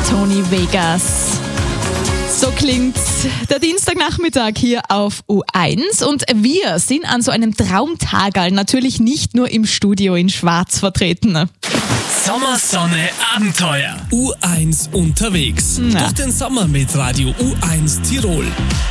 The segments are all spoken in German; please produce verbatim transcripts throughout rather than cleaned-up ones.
Tony Vegas. So klingt der Dienstagnachmittag hier auf U eins und wir sind an so einem Traumtagal natürlich nicht nur im Studio in Schwarz vertreten. Sommer, Sonne, Abenteuer. U eins unterwegs. Na. Durch den Sommer mit Radio U eins Tirol.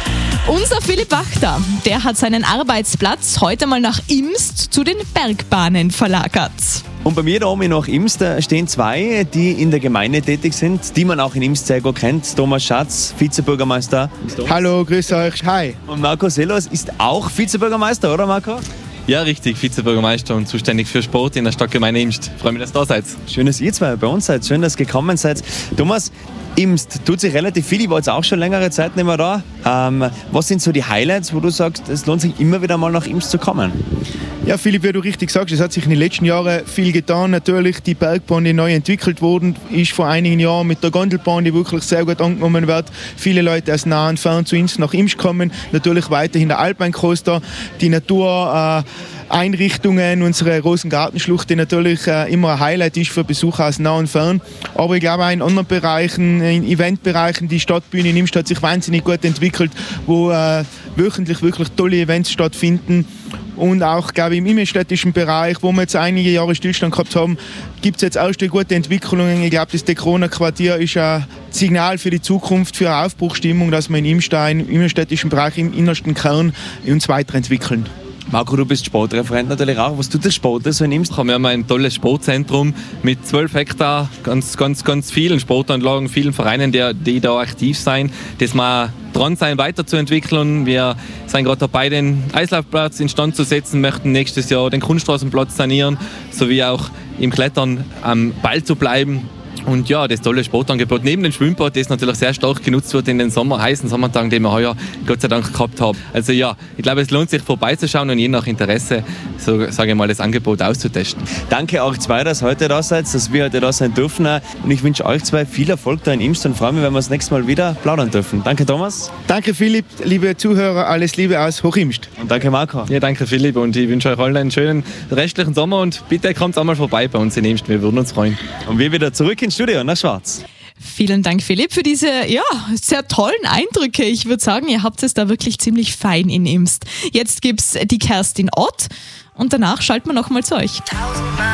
Unser Philipp Wachter, der hat seinen Arbeitsplatz heute mal nach Imst zu den Bergbahnen verlagert. Und bei mir da oben nach Imst stehen zwei, die in der Gemeinde tätig sind, die man auch in Imst sehr gut kennt. Thomas Schatz, Vizebürgermeister. Hallo, grüß euch, hi. Und Marco Selos ist auch Vizebürgermeister, oder Marco? Ja, richtig, Vizebürgermeister und zuständig für Sport in der Stadtgemeinde Imst. Freue mich, dass ihr da seid. Schön, dass ihr zwei bei uns seid, schön, dass ihr gekommen seid. Thomas, Imst tut sich relativ viel, ich war jetzt auch schon längere Zeit nicht mehr da. Ähm, was sind so die Highlights, wo du sagst, es lohnt sich immer wieder mal nach Imst zu kommen? Ja, Philipp, wie du richtig sagst, es hat sich in den letzten Jahren viel getan. Natürlich die Bergbahn, die neu entwickelt worden ist vor einigen Jahren mit der Gondelbahn, die wirklich sehr gut angenommen wird. Viele Leute aus nah und fern zu uns nach Imst kommen. Natürlich weiterhin der Alpine Coaster, die Natur. Äh, Einrichtungen, unsere Rosengartenschlucht, die natürlich äh, immer ein Highlight ist für Besucher aus nah und fern. Aber ich glaube auch in anderen Bereichen, in Eventbereichen, die Stadtbühne in Imst hat sich wahnsinnig gut entwickelt, wo äh, wöchentlich wirklich tolle Events stattfinden. Und auch, glaube ich, im innenstädtischen Bereich, wo wir jetzt einige Jahre Stillstand gehabt haben, gibt es jetzt auch schon gute Entwicklungen. Ich glaube, das Dekrona-Quartier ist ein Signal für die Zukunft, für eine Aufbruchsstimmung, dass wir in Imst, im innenstädtischen Bereich, im innersten Kern uns weiterentwickeln. Marco, du bist Sportreferent natürlich auch. Was tut der Sport so in Imst? Wir haben ein tolles Sportzentrum mit zwölf Hektar, ganz, ganz, ganz vielen Sportanlagen, vielen Vereinen, die, die da aktiv sind, dass wir dran sein, weiterzuentwickeln. Wir sind gerade dabei, den Eislaufplatz instand zu setzen, möchten nächstes Jahr den Kunststraßenplatz sanieren, sowie auch im Klettern am Ball zu bleiben. Und ja, das tolle Sportangebot neben dem Schwimmbad, das natürlich sehr stark genutzt wird in den Sommer, heißen Sommertagen, die wir heuer Gott sei Dank gehabt haben. Also ja, ich glaube, es lohnt sich vorbeizuschauen und je nach Interesse, so sage ich mal, das Angebot auszutesten. Danke euch zwei, dass ihr heute da seid, dass wir heute da sein dürfen. Und ich wünsche euch zwei viel Erfolg da in Imst und freue mich, wenn wir das nächste Mal wieder plaudern dürfen. Danke Thomas. Danke Philipp, liebe Zuhörer, alles Liebe aus Hochimst. Und danke Marco. Ja, danke Philipp und ich wünsche euch allen einen schönen restlichen Sommer und bitte kommt einmal vorbei bei uns in Imst, wir würden uns freuen. Und wir wieder zurück ins Studio nach Schwarz. Vielen Dank, Philipp, für diese ja, sehr tollen Eindrücke. Ich würde sagen, ihr habt es da wirklich ziemlich fein in Imst. Jetzt gibt's die Kerstin Ott und danach schalten wir noch mal zu euch.